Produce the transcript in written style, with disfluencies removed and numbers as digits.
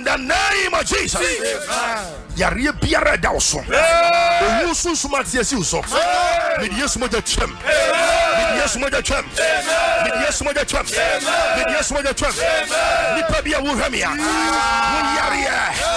the name of Jesus. Yaria biara dawso. Owusu sumati esiuso. Medias moja chem. Medias moja chem. Medias moja chem. Medias moja chem. Nipa bia wuhamia. Yaria.